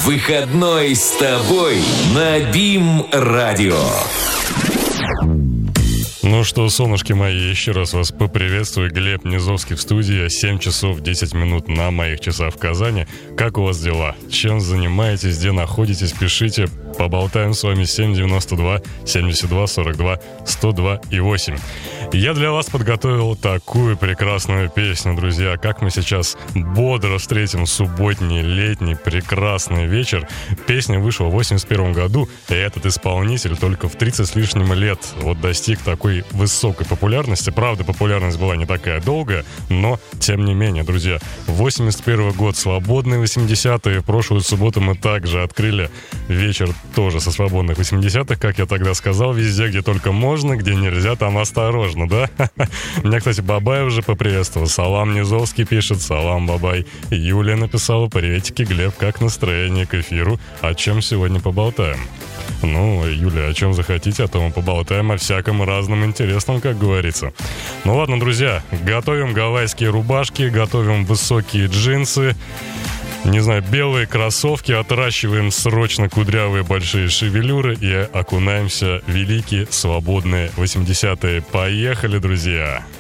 Выходной с тобой на БИМ-радио. Ну что, солнышки мои, еще раз вас поприветствую. Глеб Низовский в студии. 7 часов 10 минут на моих часах в Казани. Как у вас дела? Чем занимаетесь? Где находитесь? Пишите. Поболтаем с вами. 792 72 42 102 и 8. Я для вас подготовил такую прекрасную песню, друзья. Как мы сейчас бодро встретим субботний, летний, прекрасный вечер. Песня вышла в 81 году, и этот исполнитель только в 30 с лишним лет вот достиг такой высокой популярности. Правда, популярность была не такая долгая, но тем не менее, друзья. 81 год, свободные 80-е. В прошлую субботу мы также открыли вечер тоже со свободных 80-х, как я тогда сказал, везде, где только можно, где нельзя, там осторожно, да? Меня, кстати, Бабай уже поприветствовал. Салам Низовский пишет, салам, Бабай. Юлия написала, приветики, Глеб, как настроение к эфиру? О чем сегодня поболтаем? Ну, Юля, о чем захотите, о том и поболтаем, о всяком разном интересном, как говорится. Ну ладно, друзья, готовим гавайские рубашки, готовим высокие джинсы, не знаю, белые кроссовки, отращиваем срочно кудрявые большие шевелюры и окунаемся в великие свободные 80-е. Поехали, друзья!